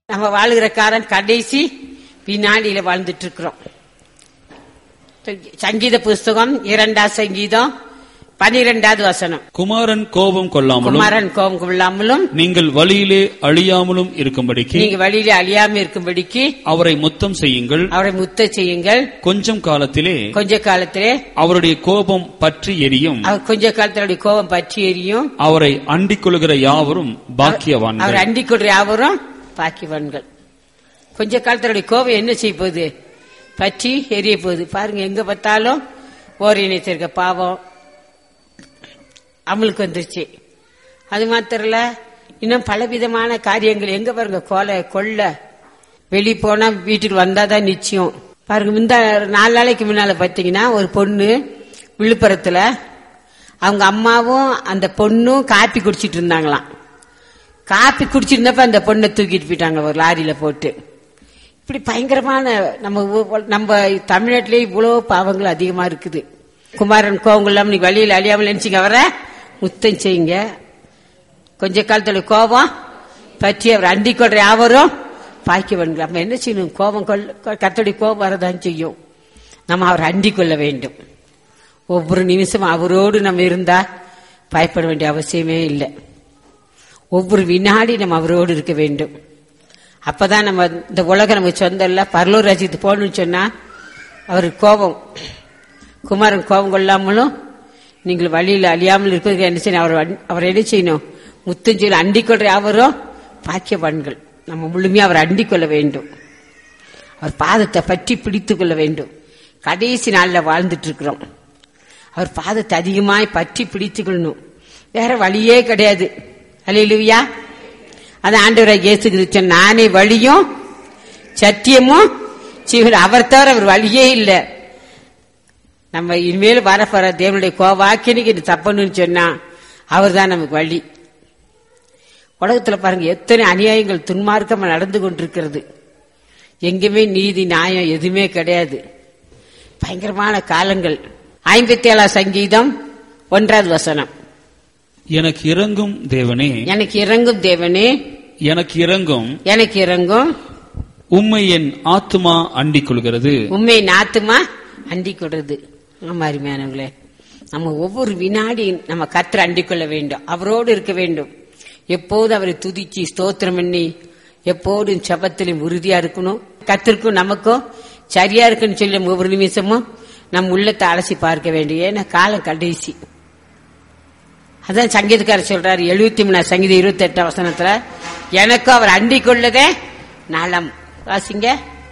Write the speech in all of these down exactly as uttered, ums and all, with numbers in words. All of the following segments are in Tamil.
நம்ம வாழுகிற காலம் கடைசி வினாடியில வாழ்ந்துட்டு இருக்கிறோம். சங்கீத புஸ்தகம் இரண்டாம் சங்கீதம் பனிரெண்டாவது வசனம். குமாரன் கோபம் கொள்ளாமலும் குமாரன் கோபம் கொள்ளாமலும் நீங்கள் வழியிலே அழியாமலும் இருக்கும்படிக்கு நீங்க வழியிலே அழியாம இருக்கும்படிக்கு அவரை முத்தம் செய்யுங்கள். அவரை முத்த செய்யுங்கள். கொஞ்சம் காலத்திலே கொஞ்ச காலத்திலே அவருடைய கோபம் பற்றி எரியும். அவர் கொஞ்ச காலத்தினுடைய கோபம் பற்றி எரியும். அவரை அண்டிக் கொள்கிற யாவரும் பாக்கியவான்கள். அவர் அண்டிக் கொள்கிற யாவரும் பாக்கியவான்கள். கொஞ்ச காலத்தினுடைய கோபம் என்ன செய்ய போகுது? பற்றி எரிய போகுது. பாருங்க, எங்க பார்த்தாலும் ஓரிணைத்திருக்க பாவம் அமலுக்கு வந்துருச்சு. அது மாத்திரம் இல்ல, இன்னும் பலவிதமான காரியங்கள் எங்க பாருங்க, கொலை கொள்ள வெளி போனா வீட்டுக்கு வந்தாதான் நிச்சயம். பாருங்க, இந்த நாலு நாளைக்கு முன்னால பாத்தீங்கன்னா ஒரு பொண்ணு விழுப்புரத்துல அவங்க அம்மாவும் அந்த பொண்ணும் காப்பி குடிச்சிட்டு இருந்தாங்களாம். காப்பி குடிச்சிருந்தப்ப அந்த பொண்ணை தூக்கிட்டு போயிட்டாங்க ஒரு லாரியில போட்டு. இப்படி பயங்கரமான நம்ம நம்ம தமிழ்நாட்டிலே இவ்வளவு பாவங்கள் அதிகமா இருக்குது. குமாரன் கோபம் இல்லாம நீ வழியில் அழியாமல் நினைச்சிங்க, அவரை முத்தம் செய்யுங்க. கொஞ்ச காலத்துல கோபம் பற்றி அவர் அண்டிக் கொள்ற யாவரும் பாக்கியவான்கள். நம்ம என்ன செய்யணும்? கோபம் கொள்ள கர்த்தருடைய கோபம் வரதான் செய்யும். நம்ம அவரை அண்டிக் கொள்ள வேண்டும். ஒவ்வொரு நிமிஷம் அவரோடு நம்ம இருந்தா பயப்பட வேண்டிய அவசியமே இல்லை. ஒவ்வொரு வினாடி நம்ம அவரோடு இருக்க வேண்டும். அப்பதான் நம்ம இந்த உலகம் நமக்கு சொந்தம் இல்ல. பரலோக ராஜ்யத்துக்கு போகணும்னு சொன்னா அவருக்கு கோபம், குமாரன் கோபம் கொள்ளாமலும் நீங்கள் வழியில் அழியாமல் இருப்பதற்கு என்ன செய்யணும்? அவர் அவர் என்ன செய்யணும்? முத்தம் செய்யணும். அண்டிக் கொள்ற யாவரும் பாக்கியவான்கள். நம்ம முழுமையா அவர் அண்டிக் கொள்ள வேண்டும். அவர் பாதத்தை பற்றி பிடித்துக் கொள்ள வேண்டும். கடைசி நாள்ல வாழ்ந்துட்டு இருக்கிறோம். அவர் பாதத்தை அதிகமாய் பற்றி பிடித்துக் கொள்ளணும். வேற வழியே கிடையாது. அல்லேலூயா. அது ஆண்டவராகிய இயேசு கிறிஸ்து, நானே வழியும் சத்தியமும் ஜீவனும், அவர் தவிர அவர் வழியே இல்லை. நம்ம இனிமேல் வரப்போற தேவனுடைய கோவாக்கினிக்கு தப்பணும்னு சொன்னா அவர் தான் நமக்கு வழி. உலகத்துல பாருங்க, எத்தனை அநியாயங்கள் துன்மார்க்கமா நடந்து கொண்டிருக்கிறது. எங்குமே நீதி நியாயம் எதுவுமே கிடையாது. பயங்கரமான காலங்கள். ஐம்பத்தி ஏழாம் சங்கீதம் ஒன்றாவது வசனம். எனக்கு இறங்கும் தேவனே, எனக்கு இறங்கும் தேவனே, எனக்கு இறங்கும், எனக்கு இறங்கும். உம்மை என் ஆத்துமா அண்டிக் கொள்கிறது. உண்மை என் ஆத்துமா அண்டிக் கொள்றது. ஆமா அருமையானவர்களே, நம்ம ஒவ்வொரு வினாடி நம்ம கர்த்தரை அண்டிக் கொள்ள வேண்டும். அவரோடு இருக்க வேண்டும். எப்போது அவரை துதிச்சு ஸ்தோத்திரம் பண்ணி எப்போதும் செபத்திலும் உறுதியா இருக்கணும். கர்த்தருக்கும் நமக்கும் சரியா இருக்குன்னு சொல்லி ஒவ்வொரு நிமிஷமும் நம் உள்ளத்தை அலசி பார்க்க வேண்டும். ஏன்னா காலம் கடைசி. அதான் சங்கீதக்காரர் சொல்றாரு எழுபத்தி மூணாம் சங்கீதம் இருபத்தி எட்டாம் வசனத்துல, எனக்கோ அவர் அண்டிக் கொள்ளதே நலம். வாசிங்க.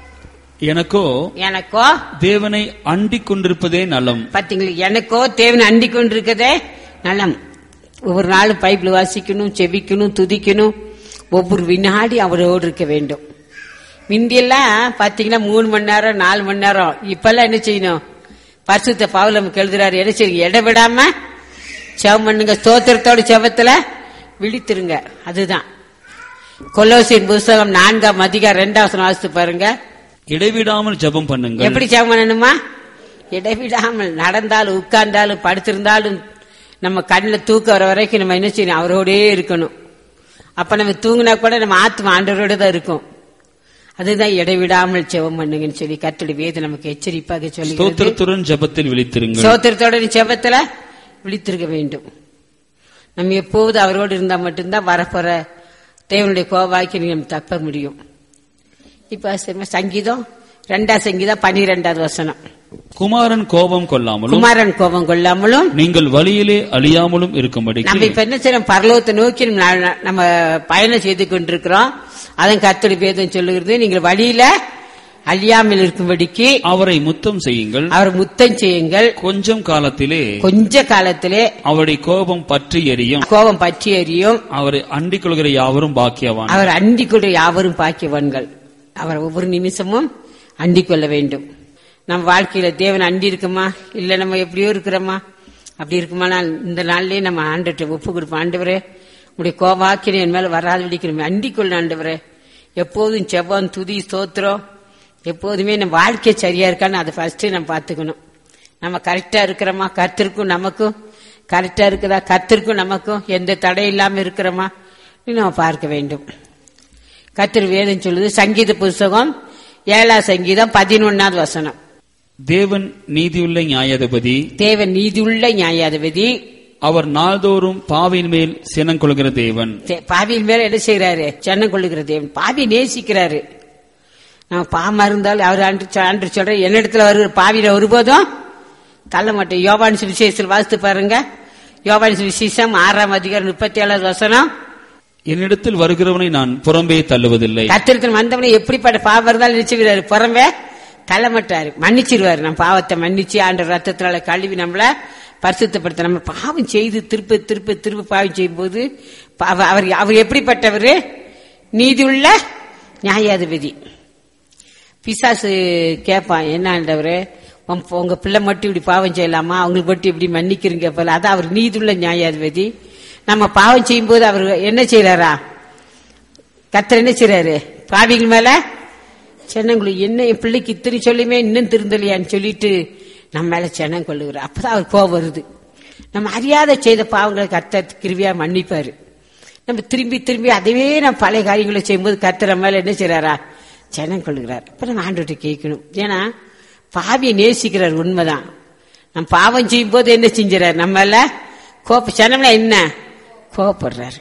எனக்கோ எனக்கோ தேவனை அண்டிக் கொண்டிருப்பதே நலம். பாத்தீங்களா, எனக்கோ தேவனை அண்டிக் கொண்டிருக்கதே நலம். ஒவ்வொரு நாளும் பைபிள் வாசிக்கணும், செபிக்கணும், துதிக்கணும். ஒவ்வொரு வினாடி அவரோடு இருக்க வேண்டும். முந்தியெல்லாம் பாத்தீங்கன்னா மூணு மணி நேரம் நாலு மணி நேரம். இப்பெல்லாம் என்ன செய்யணும்? பரிசுத்த பவுல் நமக்கு எழுதுறாரு, என்ன செய்யுங்க? இடைவிடாம செவம் பண்ணுங்க. ஸ்தோத்திரத்தோட செவத்துல விழித்திருங்க. அதுதான் கொலோசியர் புஸ்தகம் நான்காம் அதிகாரம் இரண்டாவது வாசித்து பாருங்க. இடைவிடாமல் ஜெபம் பண்ணுங்க. எப்படி ஜெபம் பண்ணணுமா? இடைவிடாமல். நடந்தாலும் உட்கார்ந்தாலும் படுத்திருந்தாலும் நம்ம கண்ணில் தூக்க வர வரைக்கும் நம்ம என்ன செய்யணும்? அவரோடே இருக்கணும். அப்ப நம்ம தூங்கினா கூட நம்ம ஆத்மா ஆண்டவரோட தான் இருக்கும். அதுதான் இடைவிடாமல் ஜெபம் பண்ணுங்கன்னு சொல்லி கர்த்தருடைய வேதம் நமக்கு எச்சரிப்பாக சொல்லி, ஸ்தோத்திரத்துடன் ஜெபத்தில் விழித்திருங்க. ஸ்தோத்திரத்தோட ஜெபத்துல விழித்திருக்க வேண்டும். நம்ம எப்போது அவரோடு இருந்தா மட்டும்தான் வரப்போற தேவனுடைய கோபாக்கி நம்ம தப்ப முடியும். இப்ப சங்கீதம் ரெண்டாம் சங்கீதம் பனிரெண்டாவது வசனம். குமாரன் கோபம் கொள்ளாமலும் குமாரன் கோபம் கொள்ளாமலும் நீங்கள் வழியிலே அழியாமலும் இருக்கும்படி. நம்ம இப்ப என்ன செய்யறோம்? பரலோகத்தை நோக்கி நம்ம பயணம் செய்து கொண்டிருக்கிறோம். அதன் கர்த்தருடைய வேதம் சொல்லுகிறது, நீங்கள் வழியில அழியாமல் இருக்கும்படிக்கு அவரை முத்தம் செய்யுங்கள். அவர் முத்தம் செய்யுங்கள். கொஞ்சம் காலத்திலே கொஞ்ச காலத்திலே அவருடைய கோபம் பற்றி எரியும். கோபம் பற்றி எரியும். அவரை அண்டிக் கொள்கிற யாவரும் பாக்கியவான். அவர் அண்டிக் கொள்கிற யாவரும் பாக்கியவான்கள். அவர் ஒவ்வொரு நிமிஷமும் அண்டிக் கொள்ள வேண்டும். நம்ம வாழ்க்கையில தேவன் அண்டி இருக்குமா? இல்ல நம்ம எப்படியோ இருக்கிறோமா? அப்படி இருக்குமானா இந்த நாள்லயே நம்ம ஆண்டுகிட்ட ஒப்பு கொடுப்போம். ஆண்டவரே, உடைய கோபாக்கினை என் மேல வராது விடிக்கிறோம், அண்டிக் கொள்ள ஆண்டவரே. எப்போதும் செவ்வான் துதி ஸ்தோத்திரம் எப்போதுமே நம்ம வாழ்க்கை சரியா இருக்கான்னு அதை ஃபர்ஸ்ட் நம்ம பாத்துக்கணும். நம்ம கரெக்டா இருக்கிறோமா? கர்த்தருக்கும் நமக்கும் கரெக்டா இருக்குதா? கர்த்தருக்கும் நமக்கும் எந்த தடை இல்லாம இருக்கிறோமா நம்ம பார்க்க வேண்டும். கர்த்தர் வேதம் சொல்லுது. சங்கீத புஸ்தகம் ஏழாம் சங்கீதம் பதினொன்னாவது வசனம். தேவன் நீதியுள்ள நியாயாதிபதி, தேவன் நீதியுள்ள நியாயாதிபதி, அவர் நாள்தோறும் பாவியின் மேல் சினம் கொள்கிற தேவன். பாவியின் மேல என்ன செய்யறாரு? சினம் கொள்ளுகிற தேவன். பாவி நேசிக்கிறாரு. நம்ம பாவமா இருந்தாலும் அவர் அன்று சொல்ற என்னிடத்துல வருகிற பாவியில ஒருபோதும் தள்ள மாட்டேன். யோவான் சுவிசேஷத்தில் வாசித்து பாருங்க. யோவான் சுவிசேஷம் ஆறாம் அதிகாரம் முப்பத்தி ஏழாவது வசனம். என்னிடத்தில் வருகிறவனை நான் புறம்பே தள்ளுவதில்லை. கர்த்தரிடத்தில் வந்தவனை எப்படிப்பட்ட பாவம் இருந்தாலும் நினைச்சுக்கிறாரு, புறம்பே தள்ள மாட்டாரு, மன்னிச்சிருவாரு. நம்ம பாவத்தை மன்னிச்சு ஆண்டவர் ரத்தத்தினால கழுவி நம்மள பரிசுத்தப்படுத்த. நம்ம பாவம் செய்து திருப்ப திருப்ப திருப்ப பாவம் செய்யும் போது அவர் அவர் எப்படிப்பட்டவர்? நீதியுள்ள நியாயாதிபதி. பிசாசு கேட்பான், என்ன ஆண்டவரே உங்க பிள்ளை மட்டும் இப்படி பாவம் செய்யலாமா, அவங்களுக்கு மட்டும் இப்படி மன்னிக்கிறீங்க போல. அதான் அவர் நீதியுள்ள நியாயாதிபதி. நம்ம பாவம் செய்யும் போது அவர் என்ன செய்யறாரா? கர்த்தர் என்ன செய்யறாரு? பாவிகள் மேல சென்னங்குழு என்ன என் பிள்ளைக்கு இத்தனை சொல்லுமே இன்னும் திருந்தலையான்னு சொல்லிட்டு நம்ம மேல சென்னம் கொள்ளுகிறார். அப்பதான் அவர் கோபம் வருது. நம்ம அறியாத செய்த பாவங்களை கர்த்தர் கிருபையா மன்னிப்பாரு. நம்ம திரும்பி திரும்பி அதவே நம்ம பழைய காரியங்களை செய்யும்போது கர்த்தர் நம்ம மேல என்ன செய்யறாரா? சென்னம் கொள்ளுகிறார். அப்ப நம்ம ஆண்டவர்கிட்ட கேட்கணும். ஏன்னா பாவியை நேசிக்கிறார், உண்மைதான். நம்ம பாவம் செய்யும் போது என்ன செஞ்சார்? நம்மள கோப்ப சென்னம்னா என்ன கோவப்படுறாரு.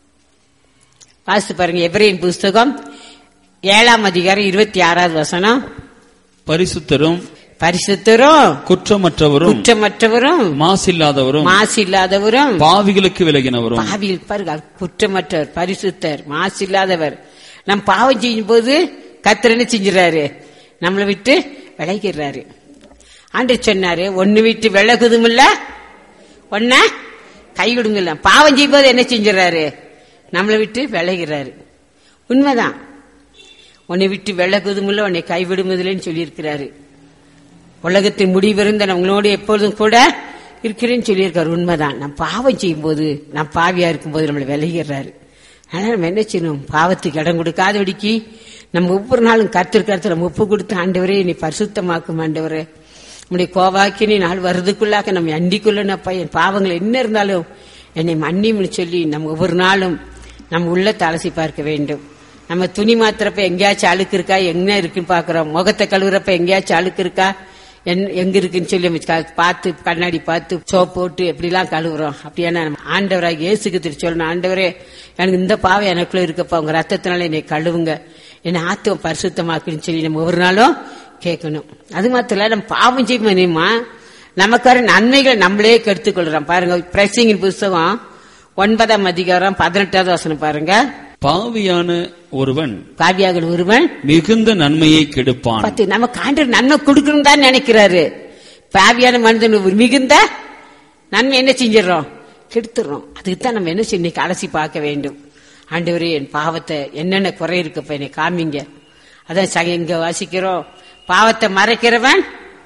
வாசித்து பாருங்க. எபிரேயர் புஸ்தகம் ஏழாம் அதிகாரம் இருபத்தி ஆறாவது வசனம். பரிசுத்தரும் பரிசுத்தரும் குற்றமற்றவரும் குற்றமற்றவரும் மாசில்லாதவரும் மாசில்லாதவரும் பாவிகளுக்கு விலகினவரும். பாவிகள் பாருங்க, குற்றமற்றவர், பரிசுத்தர், மாசில்லாதவர். நம் பாவம் செய்யும் போது கர்த்தர் என்ன செஞ்சுறாரு? நம்மளை விட்டு விலகிறாரு. ஆண்டவர் சொன்னாரு, ஒன்னு விட்டு விலகுதும் இல்ல ஒன்ன கைவிடுங்கல்ல. பாவம் செய்யும் போது என்ன செஞ்சுறாரு? நம்மளை விட்டு விலகிறாரு. உண்மைதான். உன்னை விட்டு விலகுதும் இல்ல உன்னை கைவிடுவதில்லைன்னு சொல்லி இருக்கிறாரு. உலகத்தின் முடிவிருந்த நம்மளோடு எப்பொழுதும் கூட இருக்கிறேன்னு சொல்லியிருக்காரு. உண்மைதான். நம்ம பாவம் செய்யும் போது, நம்ம பாவியா இருக்கும் போது நம்மளை விலகிறாரு. அதனால நம்ம என்ன செய்யணும்? பாவத்துக்கு இடம் கொடுக்காதபடிக்கு நம்ம ஒவ்வொரு நாளும் கர்த்தர் கர்த்தர் நம்ம ஒப்பு கொடுத்து, ஆண்டவரே நீ பரிசுத்தமாக்கும், ஆண்டவரே நம்முடைய கோவாக்கி நீ நாள் வருதுக்குள்ளாக்க நம்ம அண்டிக்குள்ளப்பா, என் பாவங்கள் என்ன இருந்தாலும் என்னை மன்னிம்னு சொல்லி நம்ம ஒவ்வொரு நாளும் நம்ம உள்ளத்தை அலசி பார்க்க வேண்டும். நம்ம துணி மாத்திரப்ப எங்கேயாச்சும் அழுக்கு இருக்கா, எங்க இருக்குன்னு பாக்குறோம். முகத்தை கழுவுறப்ப எங்கேயாச்சும் அழுக்கு இருக்கா, எங்க இருக்குன்னு சொல்லி பார்த்து கண்ணாடி பார்த்து சோப் போட்டு எப்படிலாம் கழுவுறோம். அப்படியான நம்ம ஆண்டவராக இயேசுக்கு திரு சொல்லணும், ஆண்டவரே எனக்கு இந்த பாவம் எனக்குள்ள இருக்கப்பா, உங்க ரத்தத்தினால என்னை கழுவுங்க, என்னை ஆத்துவம் பரிசுத்தமாக்குன்னு சொல்லி நம்ம ஒவ்வொரு நாளும் கேட்கணும். அது மாத்திரம் இல்ல, நம்ம பாவம் செய்யுமா நமக்கு வர நன்மைகளை நம்மளே கெடுத்துக் கொள்றோம். பாருங்க, பிரசங்கின் புஸ்தகம் ஒன்பதாம் அதிகாரம் பதினெட்டாவது வசனம் பாருங்க. பாவியான ஒருவன் பாவியாக ஒருவன் மிகுந்த நன்மையை கெடுப்பான். பத்து நமக்கு ஆண்டவர் நன்மை கொடுக்கணும் தான் நினைக்கிறாரு. பாவியான மனிதன் மிகுந்த நன்மை என்ன செஞ்சிடறோம்? கெடுத்துறோம். அதுக்குத்தான் நம்ம என்ன செய்ய அலசி பார்க்க வேண்டும். ஆண்டவரே என் பாவத்தை என்னென்ன குறை இருக்கப்ப என்னை காமிங்க. அதான் இங்க வாசிக்கிறோம், பாவத்தை மறைக்கிறவன்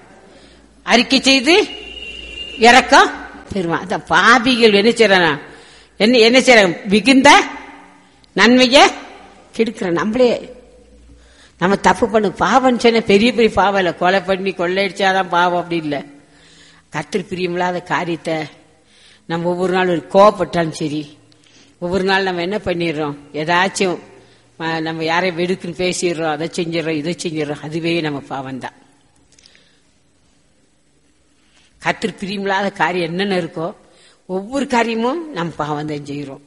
அறிக்கை செய்து இறக்கம் பெறுவான். அதான் பாவிகள் என்ன செய்யறாங்க? என்ன என்ன செய்யறாங்க? மிகுந்த நன்மைய கெடுக்கிற நம்மளே நம்ம தப்பு பண்ணு. பாவம் சொன்ன பெரிய பெரிய பாவம் இல்ல, கொலை பண்ணி கொள்ளையடிச்சாதான் பாவம் அப்படி இல்லை. கர்த்தர் பிரியமில்லாத காரியத்தை நம்ம ஒவ்வொரு நாள் கோவப்பட்டாலும் சரி, ஒவ்வொரு நாள் நம்ம என்ன பண்ணிடுறோம்? ஏதாச்சும் நம்ம யாரையும் வெடுக்குன்னு பேசிடுறோம், அதை செஞ்சிடறோம், இதை செஞ்சிடறோம். அதுவே நம்ம பாவம் தான். கர்த்தர் பிரியமில்லாத காரியம் என்னென்ன இருக்கோ ஒவ்வொரு காரியமும் நம்ம பாவம் தான் செய்யறோம்.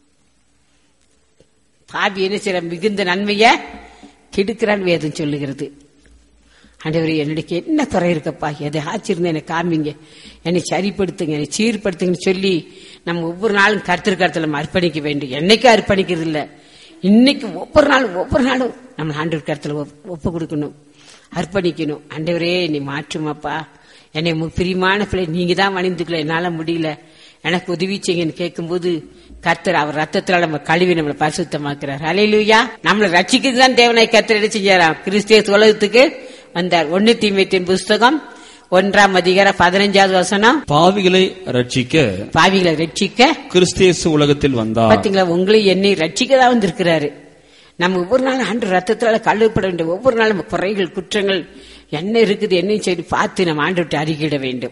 பாவி என்ன செய்யற? மிகுந்த நன்மைய கெடுக்கிறான் வேதம் சொல்லுகிறது. ஆண்டவரே என்னுடைய என்ன குறை இருக்கப்பா, எதை ஆச்சிருந்த என்னை காமிங்க, என்னை சரிப்படுத்துங்க, என்னை சீர்படுத்துங்கன்னு சொல்லி நம்ம ஒவ்வொரு நாளும் கர்த்தர் கருத்துல நம்ம அர்ப்பணிக்க வேண்டும். என்னைக்கும் அர்ப்பணிக்கிறது இல்லை, இன்னைக்கு ஒவ்வொரு நாளும் ஒவ்வொரு நாளும் நம்ம ஆண்டவர் கருத்துல ஒப்பு கொடுக்கணும், அர்ப்பணிக்கணும். ஆண்டவரே நீ மாற்றுமாப்பா, என்னை பிரியமான பிள்ளை நீங்க தான் வணிந்துக்கல, என்னால முடியல, எனக்கு உதவி செய்யுங்கன்னு கேட்கும்போது கர்த்தர் அவர் ரத்தத்தினால நம்ம கழுவி நம்மளை பரிசுத்தமாக்குறார். ஹல்லேலூயா. நம்மளை ரட்சிக்கிறது தான் தேவனாய் கர்த்தர் என்ன செஞ்சாராம்? கிறிஸ்து உலகத்துக்கு வந்தார். ஒன்னு தீமோத்தேயுவின் புஸ்தகம் ஒன்றாம் அதிகாரம் பதினஞ்சாவது வசனம். பாவிகளை ரட்சிக்க பாவிகளை ரட்சிக்க கிறிஸ்து உலகத்தில் வந்தார். பாத்தீங்களா, உங்களை என்னை ரட்சிக்கதான் வந்திருக்கிறாரு. நம்ம ஒவ்வொரு நாளும் ஆண்டு ரத்தத்தினால கழுவப்பட வேண்டும். ஒவ்வொரு நாளும் நம்ம குறைகள் குற்றங்கள் என்ன இருக்குது என்னன்னு சொல்லி பார்த்து நம்ம ஆண்டு விட்டு அறிக்கையிட வேண்டும்.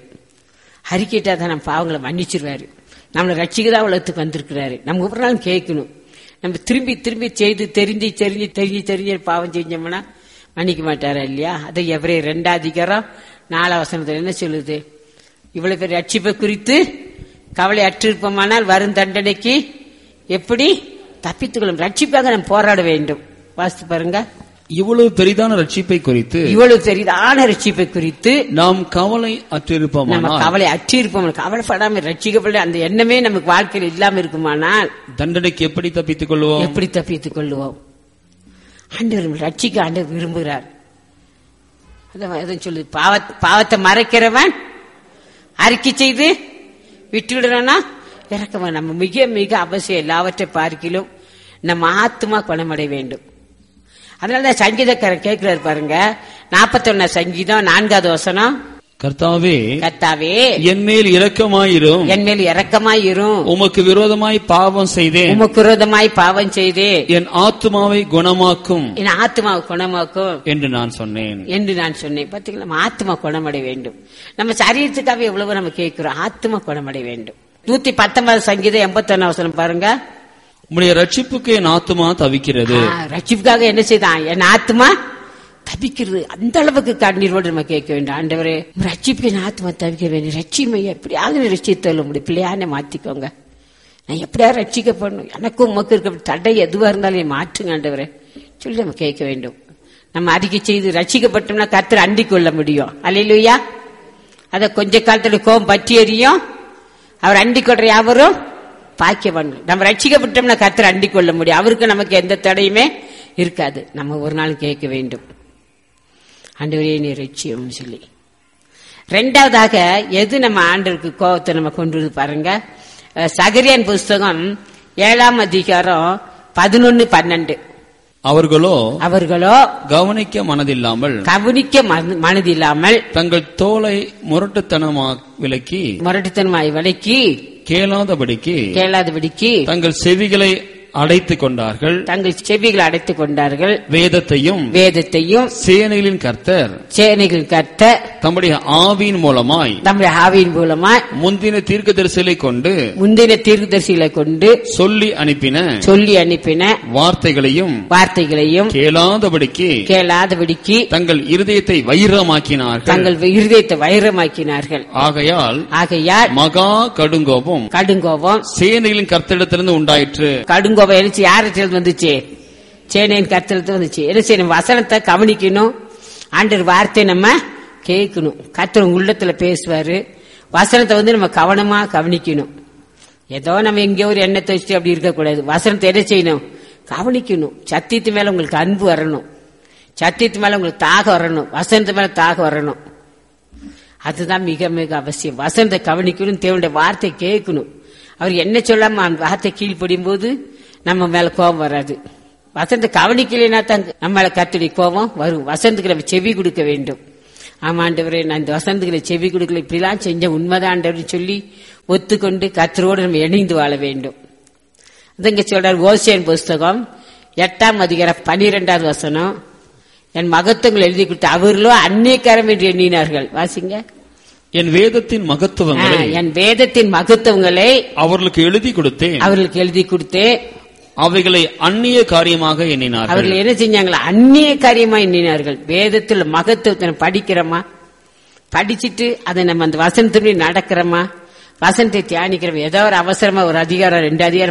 அறிக்கையிட்டா தான் நம்ம பாவங்களை மன்னிச்சிருவாரு. நம்மளை ரட்சிக்கதான் உலகத்துக்கு வந்திருக்கிறாரு. நம்ம ஒவ்வொரு நாளும் கேட்கணும், நம்ம திரும்பி திரும்பி செய்து தெரிஞ்சு தெரிஞ்சு தெரிஞ்சு தெரிஞ்சு பாவம் செஞ்சோம்னா மன்னிக்க மாட்டாரா இல்லையா? அதை எவரே ரெண்டாம் அதிகாரம் நாலாம் வசனத்துல என்ன சொல்லுது? இவ்வளவு பேர் ரட்சிப்பை குறித்து கவலை அற்றிருப்போமானால் வரும் தண்டனைக்கு எப்படி தப்பித்துக்கொள்ளும். ரட்சிப்பாக நம்ம போராட வேண்டும். வாசித்து பாருங்க. இவ்வளவு பெரிதான ரட்சிப்பை குறித்து இவ்வளவு பெரிதான ரட்சிப்பை குறித்து நாம் கவலை அற்றிருப்போம். நம்ம கவலை அற்றிருப்போம். கவலைப்படாம ரட்சிக்கப்பட அந்த எண்ணமே நமக்கு வாழ்க்கையில் இல்லாம இருக்குமானால் தண்டனைக்கு எப்படி தப்பித்துக் கொள்வோம்? எப்படி தப்பித்துக் கொள்வோம்? ஆண்டவர் ரட்சிக்க ஆண்டவர் விரும்புகிறார். அதான் சொல்லு, பாவத்தை மறைக்கிறவன் அறிக்கை செய்து விட்டுவிடுறானா இறக்கமா. நம்ம மிக மிக அவசியம் எல்லாவற்றை பார்க்கிலும் நம்ம ஆத்மா குணமடைய வேண்டும். அதனாலதான் சங்கீதக்காரன் கேட்கிறாரு பாருங்க, நாற்பத்தி ஒன்னா சங்கீதம் நான்காவது வசனம். கர்த்தாவே கர்த்தாவே என் மேல் இரக்கமாயிரும், என் மேல் இரக்கமாயிரும். உமக்கு விரோதமாய் பாவம் செய்தேன், உமக்கு விரோதமாய் பாவம் செய்தேன். என் ஆத்மாவை குணமாக்கும், என் ஆத்மாவை குணமாக்கும் என்று நான் சொன்னேன் என்று நான் சொன்னேன். பாத்தீங்களா, நம்ம ஆத்மா குணமடைய வேண்டும். நம்ம சரீரத்துக்காக எவ்வளவு நம்ம கேட்கிறோம், ஆத்மா குணமடைய வேண்டும். நூத்தி பத்தொன்பது சங்கீதம் எண்பத்தி ஒன்னு வசனம் பாருங்க. உம்முடைய ரட்சிப்புக்கு என் ஆத்மா தவிக்கிறது. ரட்சிப்புக்காக என்ன செய்தான்? என் ஆத்மா தவிக்கிறது. அந்த அளவுக்கு கண்ணீரோடு நம்ம கேட்க வேண்டும். ஆண்டவரே, ரட்சிப்புக்கு என் ஆத்மா தவிக்க வேண்டும். ரட்சிமை எப்படியாவது ரட்சித்தள்ள முடியும். பிள்ளையான மாத்திக்கோங்க. நான் எப்படியா ரட்சிக்கப்படணும், எனக்கும் உமக்கு இருக்க தடை எதுவா இருந்தாலும் மாற்றுங்க ஆண்டவரே சொல்லி நம்ம கேட்க வேண்டும். நம்ம அறிக்கை செய்து ரட்சிக்கப்பட்டோம்னா கர்த்தரை அண்டிக் கொள்ள முடியும். அல்லேலூயா. அத கொஞ்ச காலத்துல கோபம் பற்றி எறியும். அவர் அண்டிக் கொள்ற யாவரும் பாக்கியவான். நம்ம ரட்சிக்கப்பட்டோம்னா கர்த்தரை அண்டிக் கொள்ள முடியும். அவருக்கு நமக்கு எந்த தடையுமே இருக்காது. நம்ம ஒரு நாள் கேட்க வேண்டும், ஆண்டவரே நீ ரட்சியம் சொல்லி. ரெண்டாவதாக எது நம்ம ஆண்டவருக்கு கோபத்தை நம்ம கொண்டு வந்து பாருங்க. சகரியான் புஸ்தகம் ஏழாம் அதிகாரம் பதினொன்னு பன்னெண்டு. அவர்களோ அவர்களோ கவனிக்க மனதில்லாமல் கவனிக்க மனதில்லாமல் தங்கள் தோலை முரட்டுத்தனமா விலக்கி முரட்டுத்தனமாய் விலக்கி கேளாதபடிக்கு கேளாதபடிக்கு தங்கள் செவிகளை அடைத்துக் கொண்டார்கள் தங்கள் செவிகளை அடைத்துக் கொண்டார்கள். வேதத்தையும் வேதத்தையும் சேனைகளின் கர்த்தர் சேனைகளின் கர்த்தர் தம்முடைய ஆவியின் மூலமாய் தம்முடைய ஆவியின் மூலமாய் முந்தின தீர்க்கதரிசிகளை கொண்டு முந்தின தீர்க்கதரிசிகளை கொண்டு சொல்லி அனுப்பின சொல்லி அனுப்பின வார்த்தைகளையும் வார்த்தைகளையும் கேளாதபடிக்கு கேளாதபடிக்கு தங்கள் இருதயத்தை வைரமாக்கினார்கள் தங்கள் இருதயத்தை வைரமாக்கினார்கள். ஆகையால் ஆகையால் மகா கடுங்கோபம் கடுங்கோபம் சேனைகளின் கர்த்தரிடத்திலிருந்து உண்டாயிற்று. கடுங்கோபம் எழுச்சி யார்கிட்ட வந்துச்சு? சேனையின் கர்த்தரிடத்துல வந்துச்சு. என்ன செய்யணும்? வசனத்தை கவனிக்கணும். ஆண்டவர் வார்த்தை நம்ம கேட்கணும். கர்த்தர் உள்ளத்துல பேசுவாரு. வசனத்தை வந்து நம்ம கவனமா கவனிக்கணும். ஏதோ நம்ம எங்கேயோ ஒரு எண்ணத்தை வச்சுட்டு அப்படி இருக்கக்கூடாது. வசனத்தை என்ன செய்யணும்? கவனிக்கணும். சத்தியத்து மேல உங்களுக்கு அன்பு வரணும். சத்தியத்து மேல உங்களுக்கு தாக வரணும். வசனத்து மேல தாக வரணும். அதுதான் மிக மிக அவசியம். வசனத்தை கவனிக்கணும். தேவனுடைய வார்த்தை கேட்கணும். அவர் என்ன சொல்லாம அந்த வார்த்தை கீழ்ப்படியும் போது நம்ம மேல கோபம் வராது. வசனத்தை கவனிக்கலைன்னா தான் நம்ம மேல கர்த்தருடைய கோபம் வரும். வசனத்துக்கு நம்ம செவி கொடுக்க வேண்டும். ஆமா ஆண்டவரே, நான் இந்த வசனத்துக்களை செவி கொடுக்கல, இப்படிலாம் செஞ்ச உண்மைதான் ஆண்டவர் சொல்லி ஒத்துக்கொண்டு கர்த்தரோடு நம்ம இணைந்து வாழ வேண்டும். அதுங்க சொல்றார் ஓசியன் புஸ்தகம் எட்டாம் அதிகாரம் பனிரெண்டாவது வசனம். என் மகத்துவங்கள் எழுதி கொடுத்து அவர்களோ அந்நியக்காரம் என்று எண்ணினார்கள். வாசிங்க. என் வேதத்தின் மகத்துவங்களை என் வேதத்தின் மகத்துவங்களை அவர்களுக்கு எழுதி கொடுத்தேன் அவர்களுக்கு எழுதி கொடுத்தேன் அவைகளை அந்நிய காரியமாக எண்ணினார்கள். அவர்கள் என்ன செஞ்சாங்களா? அந்நிய காரியமா எண்ணினார்கள். வேதத்தில் மகத்துவத்தை படிக்கிறோமா? படிச்சுட்டு அதை நம்ம அந்த வசனத்துக்கு நடக்கிறோமா? வசனத்தை தியானிக்கிறோம். ஏதோ ஒரு அவசரமா ஒரு அதிகாரம் ரெண்டு அதிகாரம்